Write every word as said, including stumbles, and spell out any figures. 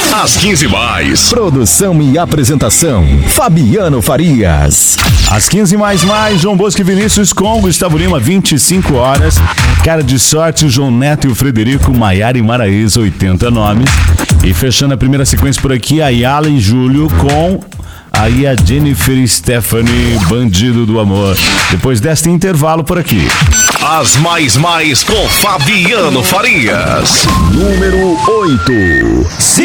Às quinze mais. Produção e apresentação, Fabiano Farias. Às quinze mais mais, João Bosco e Vinícius com Gustavo Lima, vinte e cinco horas. Cara de Sorte, o João Neto e o Frederico, Maiara e Maraísa, oitenta nomes. E fechando a primeira sequência por aqui, a Yala e Júlio com aí a Jennifer Stephanie, Bandido do Amor. Depois deste intervalo por aqui. As mais mais com Fabiano Farias. Número oito.